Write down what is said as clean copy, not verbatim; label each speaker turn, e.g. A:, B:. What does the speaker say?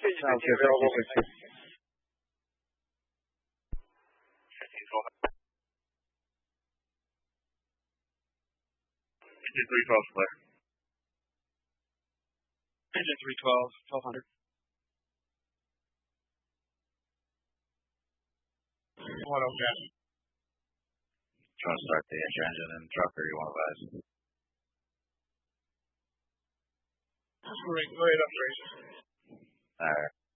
A: Sounds good. Available.
B: Engine 312 clear.
C: Engine 312, 1200. What okay?
B: Do you want to start the engine and truck, or you want to advise?
C: Great, right up, great.
B: All right.